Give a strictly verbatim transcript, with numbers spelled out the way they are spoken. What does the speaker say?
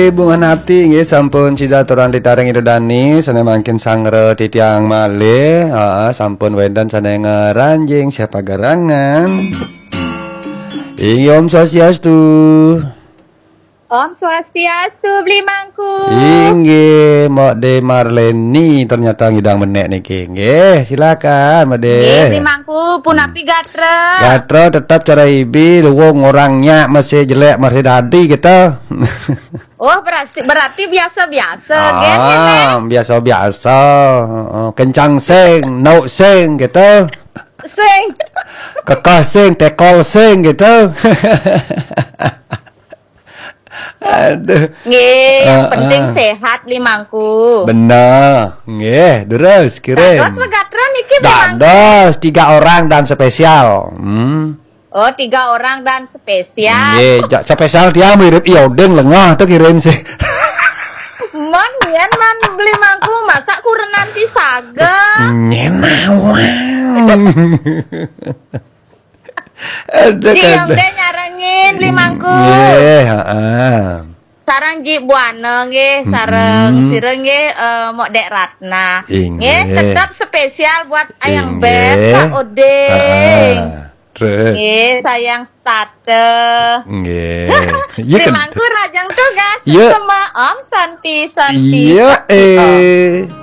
bunga hati nggih sampun sidaturan ditareng idodani sana mangkin sangre titiang malih heeh sampun wendan sana ngeranjing siapa garangan. Ing Om Swastiastu. Om Swastiastu beli mangku. Inggih, Mak De Marleni ternyata ngidang menek niki. Nggih, silakan Mak De. Nggih, beli mangku pun api gatre. Gatre tetap cara ibi luwung orangnya masih jelek masih dadi gitu. Oh, berarti berarti biasa-biasa ah, biasa-biasa. Uh, kencang sing, nau sing gitu. Sing. Kekeh sing, tekol sing gitu. Aduh. Nggih, yang uh, penting uh. sehat limangku. Benar. Nggih, terus kirim. Dados begatran niki limangku. Dados tiga orang dan spesial. Hmm. Oh, tiga orang dan spesial. Nggih, spesial dia mirip iodeng lengah tuh kirim sih. Man, yen man beli mangku masak kurang nanti saga. Nyenawang. Ada kan. Dia nyarengin beli mangku. Nggih, heeh. Sarang Ji Buana nggih, sareng mm-hmm. sireng nggih uh, Mok Dek Ratna. Nggih, tetap spesial buat Ayang Beb, Kak Odeng. Nggih, sayang state. Nggih. Beli mangku rajang tugas sama Om Santi Santi. Iya eh.